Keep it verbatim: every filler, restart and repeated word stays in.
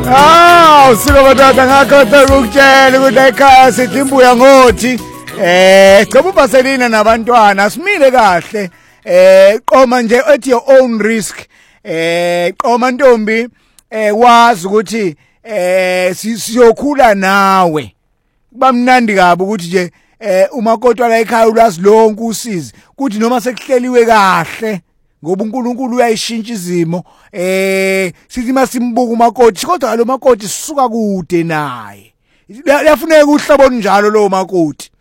Ah, usiko batata ngakho ukutshela ukuthi ekhaya sithi imbuya ngothi eh cha ubaselina nabantwana simile kahle eh qoma nje at your own risk eh qoma ntombi eh wazi ukuthi eh siyokhula nawe kuba mnandi kabi ukuthi nje eh umakoti la ekhaya ulwazi lonke usizi kuthi noma sekuhleliwe kahle ngoba uNkulunkulu uyayishintsha izimo eh sithi masimbuka umakoti kodwa lo makoti sisuka kude naye yafuneka uhlabona njalo lo makoti